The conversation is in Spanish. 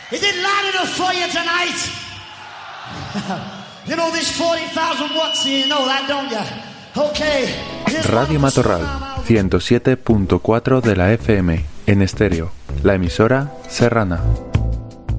Is it loud enough for you tonight? You know this 40,000 watts, you know that, don't you? Okay. Radio Matorral, 107.4 de la FM, en estéreo, la emisora serrana.